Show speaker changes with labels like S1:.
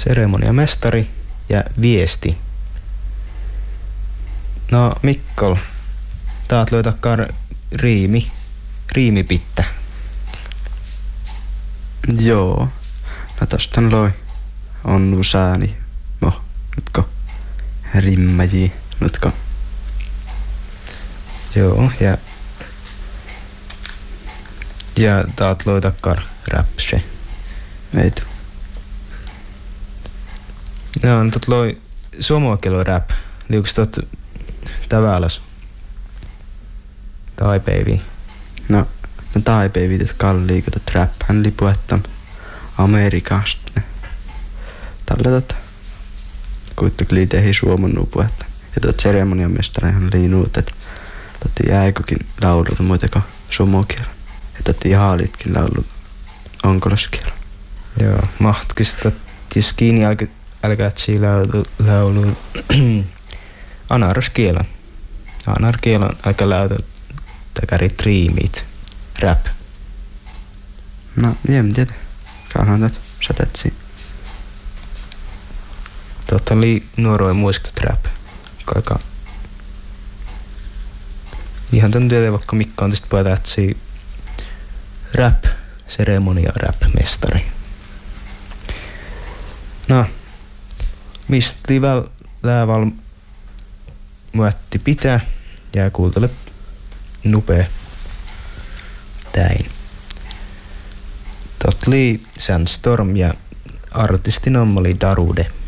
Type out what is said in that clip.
S1: seremoniamestari ja viesti. No Mikkol, taat löytäkään riimipittä.
S2: Joo, no tostan loi on usääni, nytkö rimmäji, nytkö.
S1: Joo, ja taat löytäkään räpse.
S2: Ei tuu.
S1: No, tot loi suomuokelo rap. Liuks tot täväläs? Taipäiviin.
S2: No taipäiviin kallii, kun tot räphän lipuettam Amerikasta. Tällä kuitenkin liitehi suomun puhetta. Ja tot seremoniamestarihan liinuut, että totti jäikokin laulut muuten suomuokielä. Ja totti haalitkin laulut onkoloskielä.
S1: Joo, mahtkista kiskiin älkäätsi laulu anarskielä. Anarkielä aika lautu täkärit riimit. Rap.
S2: No, en tiedä. Kanhan tätä sätetsi.
S1: Totta oli nuoroi muistot rap. Kaika. Ihan tän tiedä vaikka Mikko on tästä päätätsi rap, seremonia rap mestari. No, mistä lääval muotti pitää ja kuultele nupee täin. Tot oli Sandstorm ja artistin oli Darude.